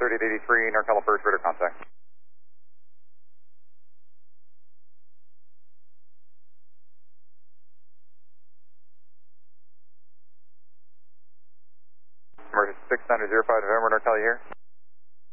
3883, Norcala First, radar contact. Emergency 6905 November, Norcala here.